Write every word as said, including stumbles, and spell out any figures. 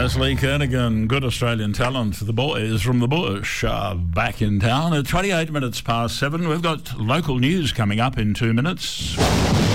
That's Lee Kernaghan, good Australian talent for the boys from the bush, uh, back in town at twenty-eight minutes past seven. We've got local news coming up in two minutes.